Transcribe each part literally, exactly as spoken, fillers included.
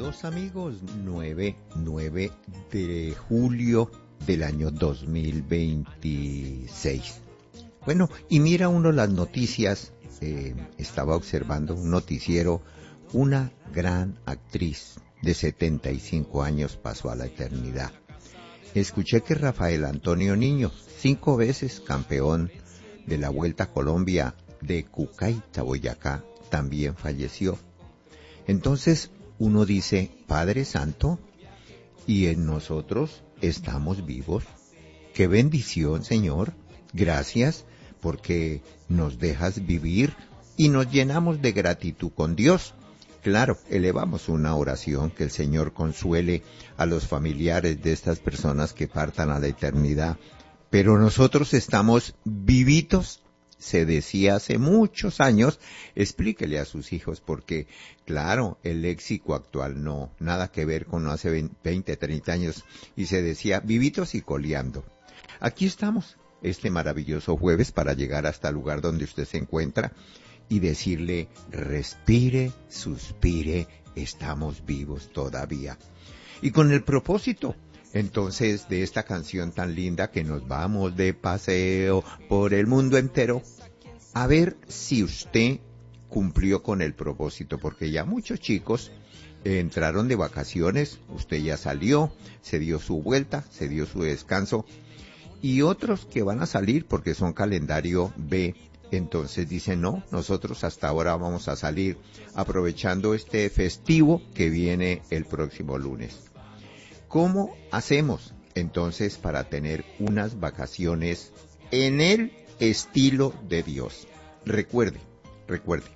Estimados amigos, nueve, nueve de julio del año dos mil veintiséis. Bueno, y mira uno las noticias, eh, estaba observando un noticiero, una gran actriz de setenta y cinco años pasó a la eternidad. Escuché que Rafael Antonio Niño, cinco veces campeón de la Vuelta a Colombia de Cucaita, Boyacá, también falleció. Entonces uno dice, Padre Santo, y en nosotros estamos vivos. ¡Qué bendición, Señor! Gracias porque nos dejas vivir y nos llenamos de gratitud con Dios. Claro, elevamos una oración, que el Señor consuele a los familiares de estas personas que partan a la eternidad. Pero nosotros estamos vivitos. Se decía hace muchos años, explíquele a sus hijos, porque claro, el léxico actual no, nada que ver con hace veinte, treinta años, y se decía vivitos y coleando. Aquí estamos, este maravilloso jueves, para llegar hasta el lugar donde usted se encuentra y decirle, respire, suspire, estamos vivos todavía. Y con el propósito, entonces, de esta canción tan linda que nos vamos de paseo por el mundo entero, a ver si usted cumplió con el propósito, porque ya muchos chicos entraron de vacaciones, usted ya salió, se dio su vuelta, se dio su descanso, y otros que van a salir porque son calendario B, entonces dicen, no, nosotros hasta ahora vamos a salir aprovechando este festivo que viene el próximo lunes. ¿Cómo hacemos entonces para tener unas vacaciones en el estilo de Dios? Recuerde, recuerde,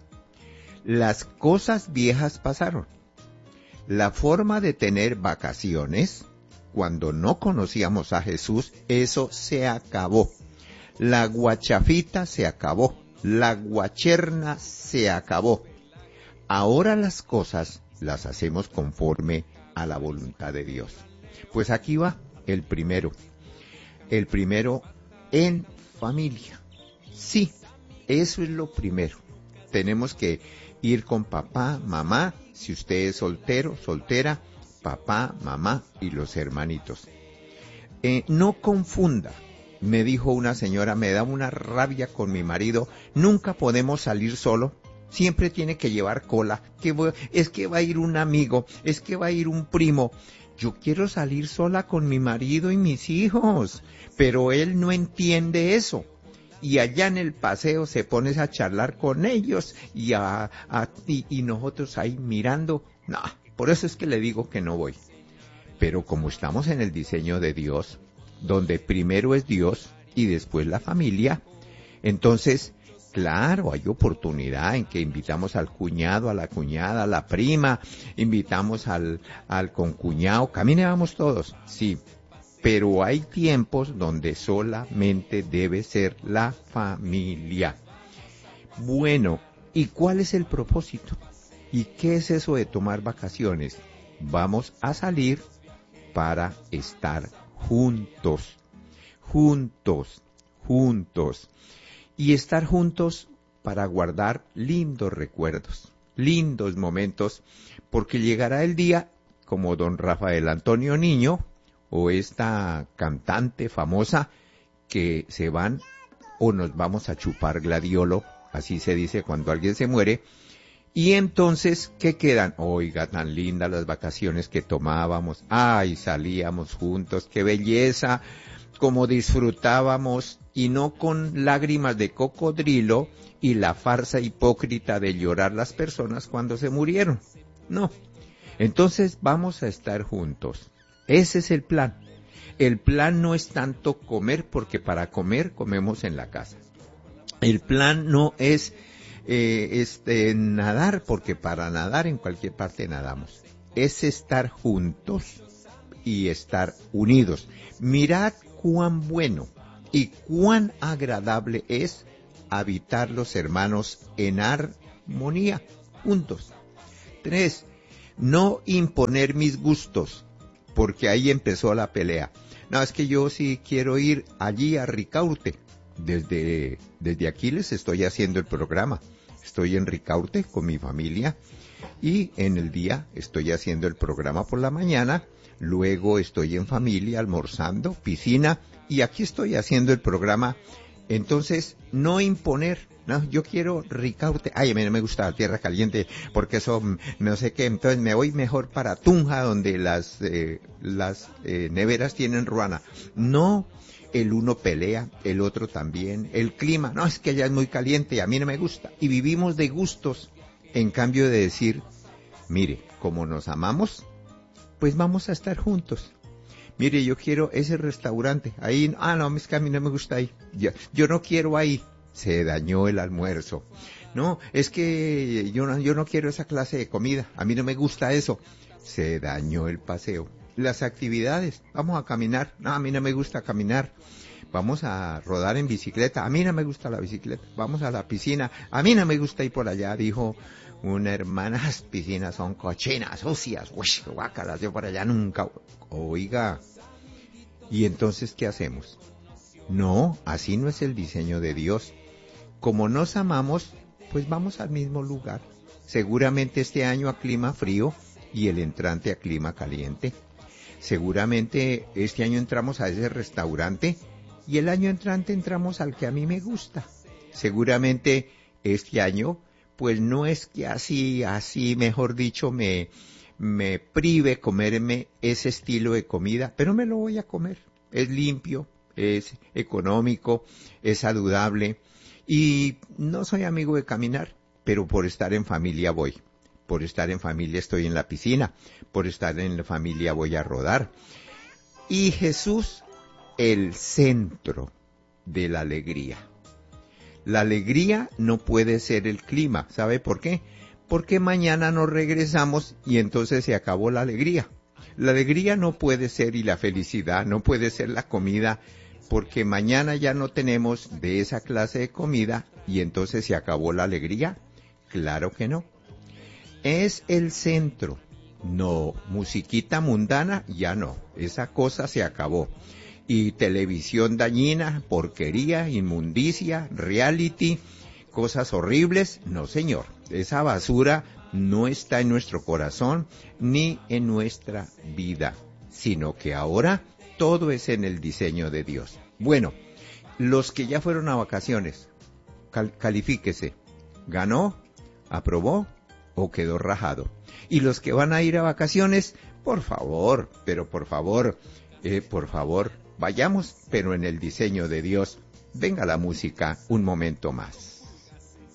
las cosas viejas pasaron. La forma de tener vacaciones, cuando no conocíamos a Jesús, eso se acabó. La guachafita se acabó, la guacherna se acabó. Ahora las cosas las hacemos conforme a la voluntad de Dios. Pues aquí va el primero. El primero en familia. Sí, eso es lo primero. Tenemos que ir con papá, mamá, si usted es soltero, soltera, papá, mamá y los hermanitos. Eh, no confunda, me dijo una señora, me da una rabia con mi marido, nunca podemos salir solo. Siempre tiene que llevar cola, que voy, es que va a ir un amigo, es que va a ir un primo. Yo quiero salir sola con mi marido y mis hijos, pero él no entiende eso. Y allá en el paseo se pone a charlar con ellos y, a, a, y, y nosotros ahí mirando. No, por eso es que le digo que no voy. Pero como estamos en el diseño de Dios, donde primero es Dios y después la familia, entonces, claro, hay oportunidad en que invitamos al cuñado, a la cuñada, a la prima, invitamos al, al concuñado, caminábamos todos, sí, pero hay tiempos donde solamente debe ser la familia. Bueno, ¿y cuál es el propósito? ¿Y qué es eso de tomar vacaciones? Vamos a salir para estar juntos, juntos, juntos. Y estar juntos para guardar lindos recuerdos, lindos momentos, porque llegará el día, como don Rafael Antonio Niño, o esta cantante famosa, que se van o nos vamos a chupar gladiolo, así se dice cuando alguien se muere, y entonces, ¿qué quedan? Oiga, tan lindas las vacaciones que tomábamos, ay, salíamos juntos, qué belleza, como disfrutábamos, y no con lágrimas de cocodrilo y la farsa hipócrita de llorar las personas cuando se murieron. No. Entonces vamos a estar juntos. Ese es el plan. El plan no es tanto comer, porque para comer comemos en la casa. El plan no es eh, este, nadar, porque para nadar en cualquier parte nadamos. Es estar juntos y estar unidos. Mirad cuán bueno y cuán agradable es habitar los hermanos en armonía, juntos. Tres, no imponer mis gustos, porque ahí empezó la pelea. No, es que yo sí quiero ir allí a Ricaurte. Desde, desde aquí les estoy haciendo el programa. Estoy en Ricaurte con mi familia Y en el día estoy haciendo el programa por la mañana, luego estoy en familia almorzando, piscina, y aquí estoy haciendo el programa. Entonces, no imponer, no, yo quiero Ricaurte, ay, a mí no me gusta la tierra caliente, porque eso, no sé qué, entonces me voy mejor para Tunja, donde las, eh, las eh, neveras tienen ruana. No, el uno pelea, el otro también, el clima, no, es que allá es muy caliente, a mí no me gusta, y vivimos de gustos, en cambio de decir, mire, como nos amamos, pues vamos a estar juntos. Mire, yo quiero ese restaurante, ahí, ah, no, es que a mí no me gusta ahí, yo, yo no quiero ahí, se dañó el almuerzo. No, es que yo no, yo no quiero esa clase de comida, a mí no me gusta eso, se dañó el paseo. Las actividades, vamos a caminar, no, a mí no me gusta caminar, vamos a rodar en bicicleta, a mí no me gusta la bicicleta, vamos a la piscina, a mí no me gusta ir por allá, dijo una hermana, las piscinas son cochinas, sucias, uy, guácalas, yo por allá nunca, oiga, ¿y entonces qué hacemos? No, así no es el diseño de Dios. Como nos amamos, pues vamos al mismo lugar. Seguramente este año a clima frío y el entrante a clima caliente. Seguramente este año entramos a ese restaurante y el año entrante entramos al que a mí me gusta. Seguramente este año, pues no es que así, así, mejor dicho, me, me prive comerme ese estilo de comida, pero me lo voy a comer. Es limpio, es económico, es saludable y no soy amigo de caminar, pero por estar en familia voy. Por estar en familia estoy en la piscina, por estar en la familia voy a rodar. Y Jesús, el centro de la alegría. La alegría no puede ser el clima, ¿sabe por qué? Porque mañana nos regresamos y entonces se acabó la alegría. La alegría no puede ser y la felicidad no puede ser la comida, porque mañana ya no tenemos de esa clase de comida y entonces se acabó la alegría. Claro que no. Es el centro. No, musiquita mundana, ya no. Esa cosa se acabó. Y televisión dañina, porquería, inmundicia, reality, cosas horribles, no señor. Esa basura no está en nuestro corazón ni en nuestra vida, sino que ahora todo es en el diseño de Dios. Bueno, los que ya fueron a vacaciones, cal- califíquese. ¿Ganó? ¿Aprobó? ¿O quedó rajado? Y los que van a ir a vacaciones, por favor, pero por favor, eh, por favor, vayamos, pero en el diseño de Dios. Venga la música un momento más.